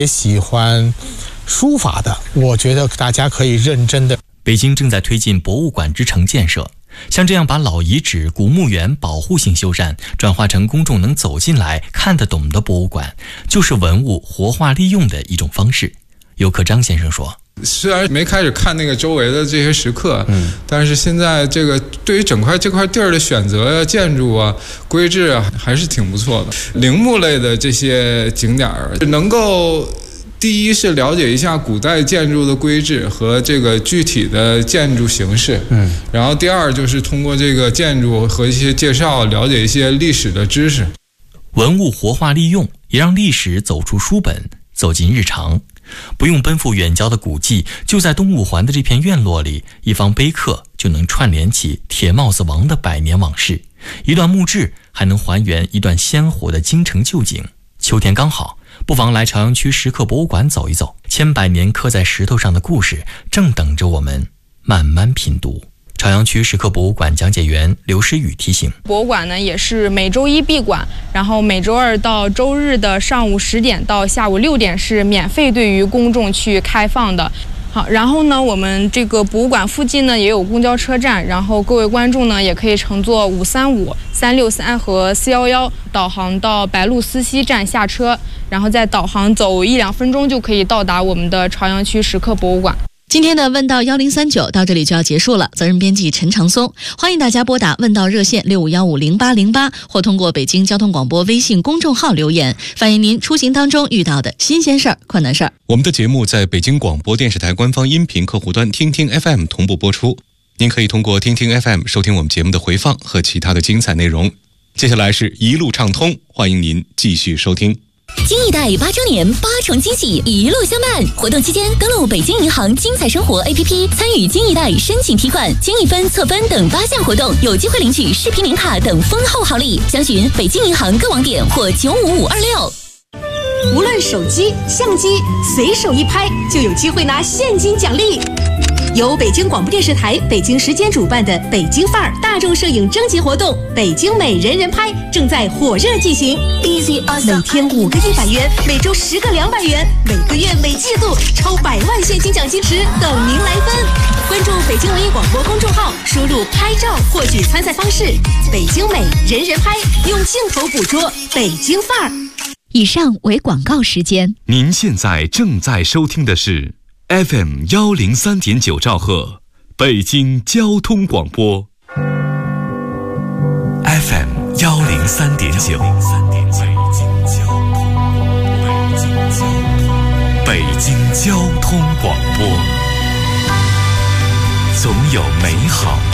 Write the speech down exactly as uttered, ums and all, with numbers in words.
也喜欢书法的，我觉得大家可以认真的。 北京正在推进博物馆之城建设，像这样把老遗址、古墓园保护性修缮转化成公众能走进来看得懂的博物馆，就是文物活化利用的一种方式。游客张先生说， 虽然没开始看那个周围的这些石刻，嗯，但是现在这个对于整块这块地儿的选择呀、建筑啊、规制啊，还是挺不错的。陵墓类的这些景点儿，能够第一是了解一下古代建筑的规制和这个具体的建筑形式，嗯，然后第二就是通过这个建筑和一些介绍，了解一些历史的知识。 文物活化利用，也让历史走出书本，走进日常。不用奔赴远郊的古迹，就在东五环的这片院落里，一方碑刻就能串联起铁帽子王的百年往事，一段墓志还能还原一段鲜活的京城旧景。秋天刚好，不妨来朝阳区石刻博物馆走一走，千百年刻在石头上的故事正等着我们慢慢品读。朝阳区石刻博物馆讲解员刘诗雨提醒， 博物馆呢也是每周一闭馆，然后每周二到周日的上午十点到下午六点是免费对于公众去开放的。好，然后呢，我们这个博物馆附近呢也有公交车站，然后各位观众呢也可以乘坐五三五、三六三和四一一导航到白鹿思溪站下车，然后再导航走一两分钟就可以到达我们的朝阳区石刻博物馆。 今天的问道一零三九到这里就要结束了，责任编辑陈长松，欢迎大家拨打问道热线六五一五零八零八，或通过北京交通广播微信公众号留言，反映您出行当中遇到的新鲜事儿、困难事儿。 我们的节目在北京广播电视台官方音频客户端听听 F M 同步播出，您可以通过听听 F M 收听我们节目的回放和其他的精彩内容。接下来是一路畅通，欢迎您继续收听。 金一代八周年八重惊喜一路相伴，活动期间登录北京银行精彩生活 A P P 参与金一代申请提款、金一分测分等八项活动，有机会领取视频名卡等丰厚好礼。详询北京银行各网点或九五五二六。 无论手机、相机，随手一拍就有机会拿现金奖励。由北京广播电视台北京时间主办的北京范儿大众摄影征集活动北京美人人拍正在火热进行，每天五个一百元，每周十个两百元，每个月每季度超百万现金奖金池等您来分。关注北京文艺广播公众号，输入拍照获取参赛方式。北京美人人拍，用镜头捕捉北京范儿。 以上为广告时间。 您现在正在收听的是F M 幺零三点九兆赫，北京交通广播。F M 幺零三点九，北京交通广播，总有美好